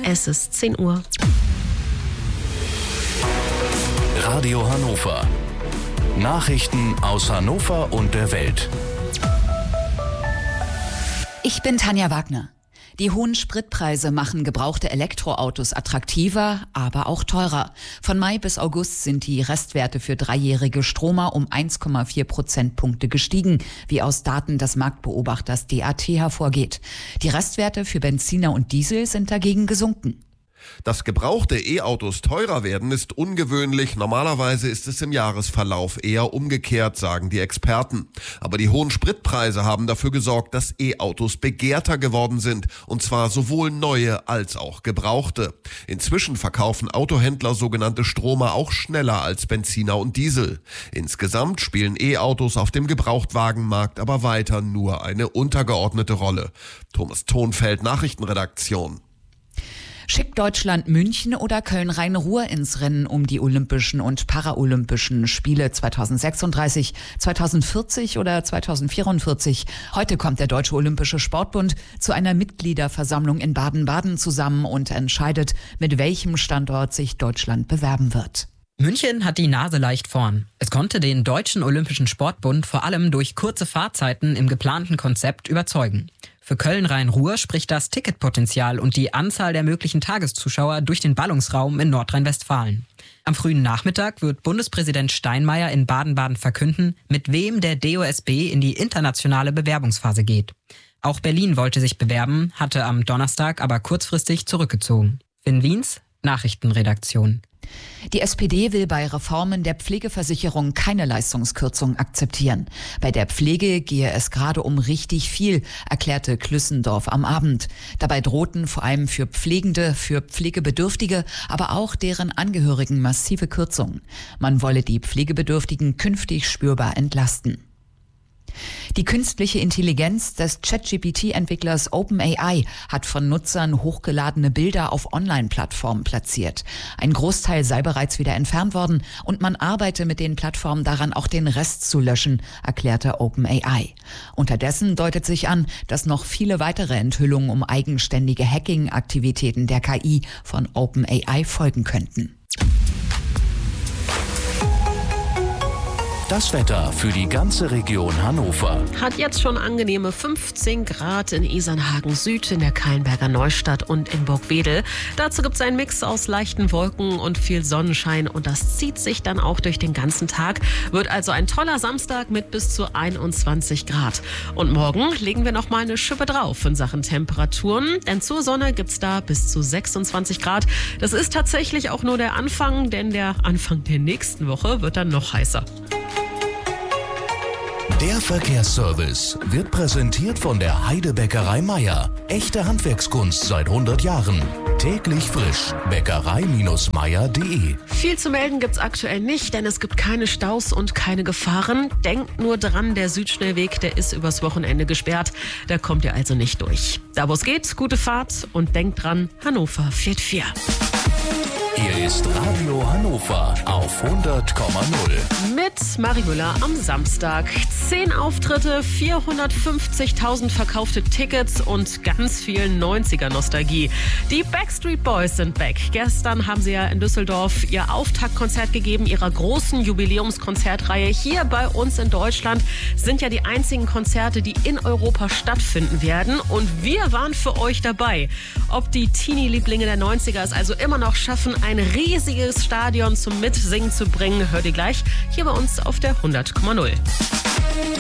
Es ist 10 Uhr. Radio Hannover. Nachrichten aus Hannover und der Welt. Ich bin Tanja Wagner. Die hohen Spritpreise machen gebrauchte Elektroautos attraktiver, aber auch teurer. Von Mai bis August sind die Restwerte für dreijährige Stromer um 1,4 Prozentpunkte gestiegen, wie aus Daten des Marktbeobachters DAT hervorgeht. Die Restwerte für Benziner und Diesel sind dagegen gesunken. Dass gebrauchte E-Autos teurer werden, ist ungewöhnlich. Normalerweise ist es im Jahresverlauf eher umgekehrt, sagen die Experten. Aber die hohen Spritpreise haben dafür gesorgt, dass E-Autos begehrter geworden sind. Und zwar sowohl neue als auch gebrauchte. Inzwischen verkaufen Autohändler sogenannte Stromer auch schneller als Benziner und Diesel. Insgesamt spielen E-Autos auf dem Gebrauchtwagenmarkt aber weiter nur eine untergeordnete Rolle. Thomas Thonfeld, Nachrichtenredaktion. Schickt Deutschland München oder Köln-Rhein-Ruhr ins Rennen um die Olympischen und Paralympischen Spiele 2036, 2040 oder 2044? Heute kommt der Deutsche Olympische Sportbund zu einer Mitgliederversammlung in Baden-Baden zusammen und entscheidet, mit welchem Standort sich Deutschland bewerben wird. München hat die Nase leicht vorn. Es konnte den Deutschen Olympischen Sportbund vor allem durch kurze Fahrzeiten im geplanten Konzept überzeugen. Für Köln-Rhein-Ruhr spricht das Ticketpotenzial und die Anzahl der möglichen Tageszuschauer durch den Ballungsraum in Nordrhein-Westfalen. Am frühen Nachmittag wird Bundespräsident Steinmeier in Baden-Baden verkünden, mit wem der DOSB in die internationale Bewerbungsphase geht. Auch Berlin wollte sich bewerben, hatte am Donnerstag aber kurzfristig zurückgezogen. Finn Wiens, Nachrichtenredaktion. Die SPD will bei Reformen der Pflegeversicherung keine Leistungskürzung akzeptieren. Bei der Pflege gehe es gerade um richtig viel, erklärte Klüssendorf am Abend. Dabei drohten vor allem für Pflegende, für Pflegebedürftige, aber auch deren Angehörigen massive Kürzungen. Man wolle die Pflegebedürftigen künftig spürbar entlasten. Die künstliche Intelligenz des ChatGPT-Entwicklers OpenAI hat von Nutzern hochgeladene Bilder auf Online-Plattformen platziert. Ein Großteil sei bereits wieder entfernt worden und man arbeite mit den Plattformen daran, auch den Rest zu löschen, erklärte OpenAI. Unterdessen deutet sich an, dass noch viele weitere Enthüllungen um eigenständige Hacking-Aktivitäten der KI von OpenAI folgen könnten. Das Wetter für die ganze Region Hannover. Hat jetzt schon angenehme 15 Grad in Isernhagen Süd, in der Kallenberger Neustadt und in Burgwedel. Dazu gibt es einen Mix aus leichten Wolken und viel Sonnenschein und das zieht sich dann auch durch den ganzen Tag. Wird also ein toller Samstag mit bis zu 21 Grad. Und morgen legen wir noch mal eine Schippe drauf in Sachen Temperaturen, denn zur Sonne gibt es da bis zu 26 Grad. Das ist tatsächlich auch nur der Anfang, denn der Anfang der nächsten Woche wird dann noch heißer. Der Verkehrsservice wird präsentiert von der Heidebäckerei Meier. Echte Handwerkskunst seit 100 Jahren. Täglich frisch. Bäckerei-meier.de. Viel zu melden gibt's aktuell nicht, denn es gibt keine Staus und keine Gefahren. Denkt nur dran, der Südschnellweg, der ist übers Wochenende gesperrt. Da kommt ihr also nicht durch. Da wo es geht, gute Fahrt und denkt dran, Hannover fährt 4. Hier ist Radio Hannover auf 100,0. Mit Marie Müller am Samstag. 10 Auftritte, 450.000 verkaufte Tickets und ganz viel 90er-Nostalgie. Die Backstreet Boys sind back. Gestern haben sie ja in Düsseldorf ihr Auftaktkonzert gegeben, ihrer großen Jubiläumskonzertreihe. Hier bei uns in Deutschland sind ja die einzigen Konzerte, die in Europa stattfinden werden. Und wir waren für euch dabei. Ob die Teenie-Lieblinge der 90er es also immer noch schaffen, ein riesiges Stadion zum Mitsingen zu bringen, hört ihr gleich hier bei uns auf der 100,0.